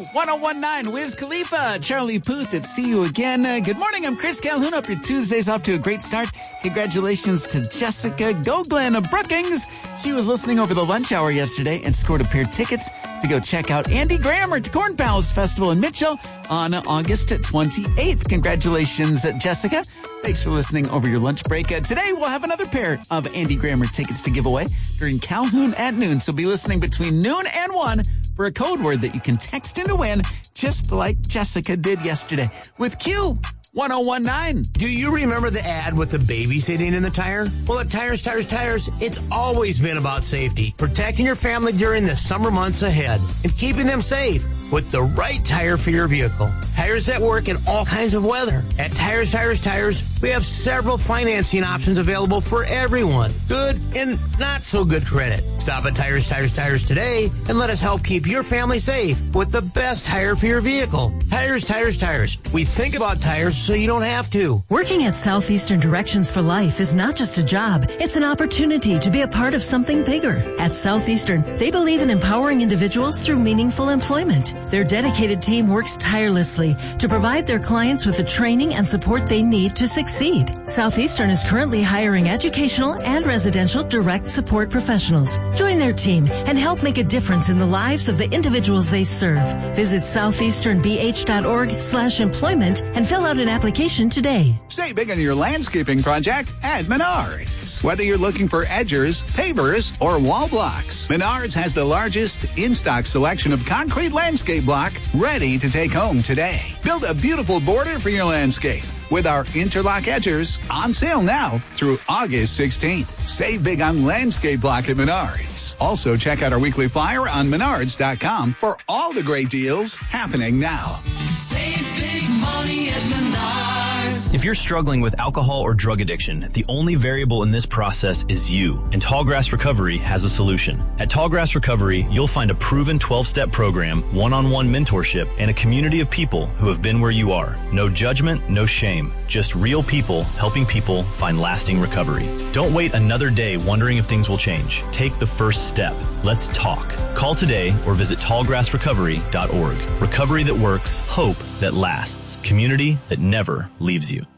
1019, Wiz Khalifa, Charlie Puth at See You Again. Good morning, I'm Chris Calhoun. Hope your Tuesday's off to a great start. Congratulations to Jessica Goglan of Brookings. She was listening over the lunch hour yesterday and scored a pair of tickets to go check out Andy Grammer at Corn Palace Festival in Mitchell on August 28th. Congratulations, Jessica. Thanks for listening over your lunch break. Today, we'll have another pair of Andy Grammer tickets to give away during Calhoun at noon. So be listening between noon and 1 for a code word that you can text in to win, just like Jessica did yesterday with Q. 1019. Do you remember the ad with the baby sitting in the tire? Well, at Tires, it's always been about safety, protecting your family during the summer months ahead, and keeping them safe with the right tire for your vehicle. Tires that work in all kinds of weather. At Tires, we have several financing options available for everyone. Good and not so good credit. Stop at Tires today and let us help keep your family safe with the best tire for your vehicle. Tires. We think about tires so you don't have to. Working at Southeastern Directions for Life is not just a job. It's an opportunity to be a part of something bigger. At Southeastern, they believe in empowering individuals through meaningful employment. Their dedicated team works tirelessly to provide their clients with the training and support they need to succeed. Southeastern is currently hiring educational and residential direct support professionals. Join their team and help make a difference in the lives of the individuals they serve. Visit southeasternbh.org/employment and fill out an application today. Save big on your landscaping project at Menards. Whether you're looking for edgers, pavers, or wall blocks, Menards has the largest in-stock selection of concrete landscape block ready to take home today. Build a beautiful border for your landscape with our interlock edgers on sale now through August 16th. Save big on landscape block at Menards. Also, check out our weekly flyer on Menards.com for all the great deals happening now. Save big money at Menards. If you're struggling with alcohol or drug addiction, the only variable in this process is you, and Tallgrass Recovery has a solution. At Tallgrass Recovery, you'll find a proven 12-step program, one-on-one mentorship, and a community of people who have been where you are. No judgment, no shame, just real people helping people find lasting recovery. Don't wait another day wondering if things will change. Take the first step. Let's talk. Call today or visit tallgrassrecovery.org. Recovery that works, hope that lasts, community that never leaves you.